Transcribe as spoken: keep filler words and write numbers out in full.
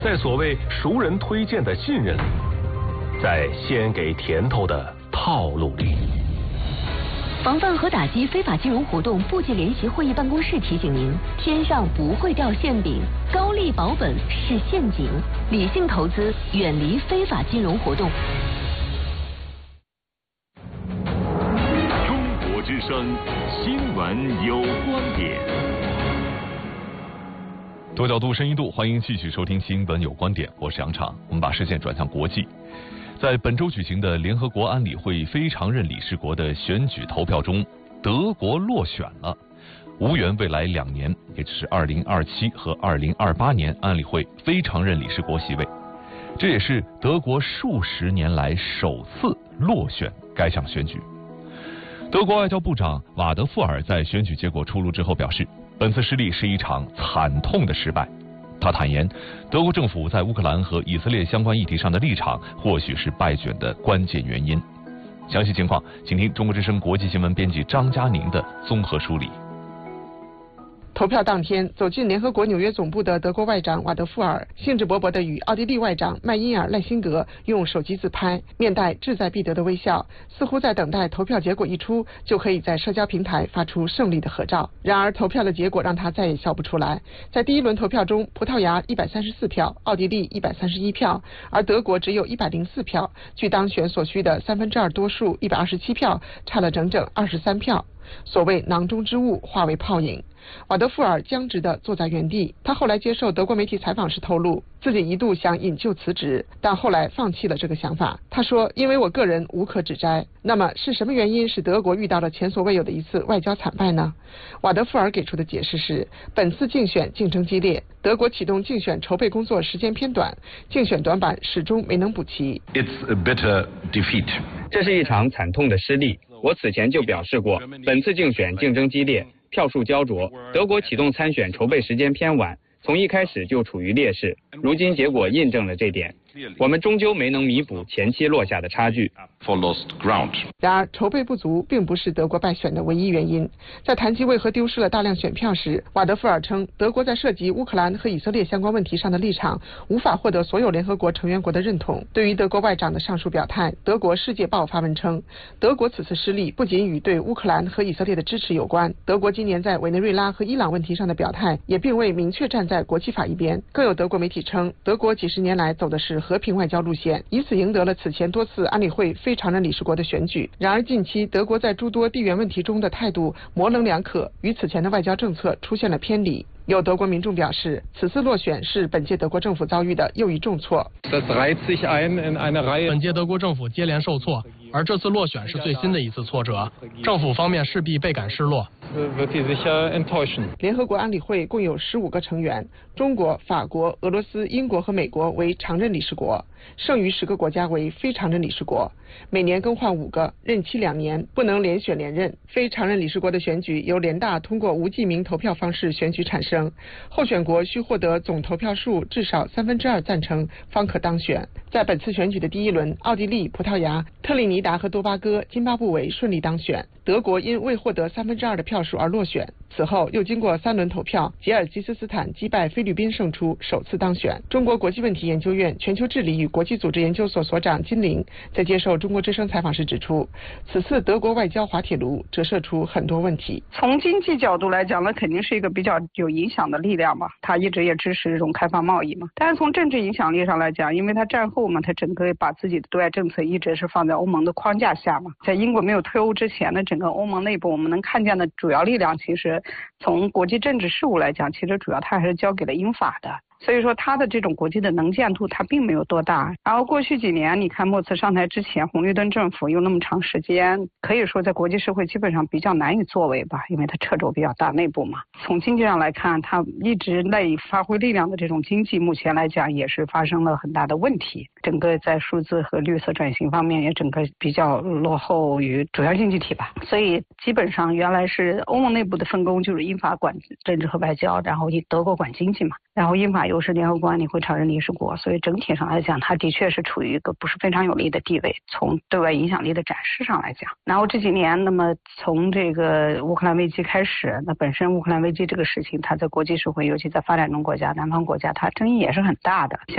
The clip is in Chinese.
在所谓熟人推荐的信任里，在先给甜头的套路里。 防范和打击非法金融活动部级联席会议办公室提醒您：天上不会掉馅饼，高利保本是陷阱，理性投资，远离非法金融活动。 中国之声新闻有观点， 多角度、深一度，欢迎继续收听新闻有观点，我是杨畅。我们把视线转向国际。在本周举行的联合国安理会非常任理事国的选举投票中，德国落选了，无缘未来两年，也就是二零二七和二零二八年安理会非常任理事国席位。这也是德国数十年来首次落选该项选举。德国外交部长瓦德富尔在选举结果出炉之后表示，本次失利是一场惨痛的失败。他坦言，德国政府在乌克兰和以色列相关议题上的立场，或许是败选的关键原因。详细情况，请听中国之声国际新闻编辑张佳宁的综合梳理。 投票当天，走进联合国纽约总部的德国外长瓦德富尔兴致勃勃地与奥地利外长麦因尔赖辛德用手机自拍，面带志在必得的微笑，似乎在等待投票结果一出就可以在社交平台发出胜利的合照。然而投票的结果让他再也笑不出来。在第一轮投票中，葡萄牙一百三十四票，奥地利一百三十一票，而德国只有一百零四票，距当选所需的三分之二多数一百二十七票差了整整二十三票。所谓囊中之物化为泡影，瓦德富尔僵直地坐在原地。他后来接受德国媒体采访时透露，自己一度想引咎辞职，但后来放弃了这个想法。他说，因为我个人无可指摘。那么是什么原因使德国遇到了前所未有的一次外交惨败呢？瓦德富尔给出的解释是，本次竞选竞争激烈，德国启动竞选筹备工作时间偏短，竞选短板始终没能补齐。 It's a bitter defeat. 这是一场惨痛的失利。我此前就表示过，本次竞选竞争激烈，票数焦灼，德国启动参选筹备时间偏晚，从一开始就处于劣势。如今结果印证了这点，我们终究没能弥补前期落下的差距。 然而筹备不足并不是德国败选的唯一原因。在谈及为何丢失了大量选票时，瓦德富尔称，德国在涉及乌克兰和以色列相关问题上的立场无法获得所有联合国成员国的认同。对于德国外长的上述表态，德国世界报发文称，德国此次失利不仅与对乌克兰和以色列的支持有关，德国今年在委内瑞拉和伊朗问题上的表态也并未明确站在国际法一边。更有德国媒体称，德国几十年来走的是和平外交路线，以此赢得了此前多次安理会非常任理事国的选举。然而近期德国在诸多地缘问题中的态度模棱两可，与此前的外交政策出现了偏离。有德国民众表示，此次落选是本届德国政府遭遇的又一重挫。 本届德国政府接连受挫，而这次落选是最新的一次挫折，政府方面势必倍感失落。 联合国安理会共有十五个成员，中国、法国、俄罗斯、英国和美国为常任理事国，剩余十个国家为非常任理事国，每年更换五个，任期两年，不能连选连任。非常任理事国的选举由联大通过无记名投票方式选举产生，候选国需获得总投票数至少三分之二赞成方可当选。在本次选举的第一轮，奥地利、葡萄牙、特立尼达和多巴哥、津巴布韦顺利当选，德国因未获得三分之二的票数而落选。此后又经过三轮投票，吉尔吉斯斯坦击败菲律宾胜出，首次当选。中国国际问题研究院全球治理与国际组织研究所所长金玲在接受中国之声采访时指出，此次德国外交滑铁卢折射出很多问题。 从经济角度来讲，那肯定是一个比较有影响的力量嘛，他一直也支持这种开放贸易嘛。但是从政治影响力上来讲，因为他战后嘛，他整个把自己的对外政策一直是放在欧盟的框架下嘛。在英国没有退欧之前的整个欧盟内部，我们能看见的主要力量，其实从国际政治事务来讲，其实主要他还是交给了英法的。所以说他的这种国际的能见度他并没有多大。然后过去几年你看默茨上台之前，红绿灯政府有那么长时间，可以说在国际社会基本上比较难以作为吧，因为他掣肘比较大，内部嘛。从经济上来看，他一直赖以发挥力量的这种经济目前来讲也是发生了很大的问题，整个在数字和绿色转型方面也整个比较落后于主要经济体吧。所以基本上原来是欧盟内部的分工，就是英法管政治和外交，然后德国管经济嘛，然后英法又是联合国安理会常任理事国，所以整体上来讲，它的确是处于一个不是非常有利的地位，从对外影响力的展示上来讲。然后这几年，那么从这个乌克兰危机开始，那本身乌克兰危机这个事情，它在国际社会，尤其在发展中国家、南方国家，它争议也是很大的。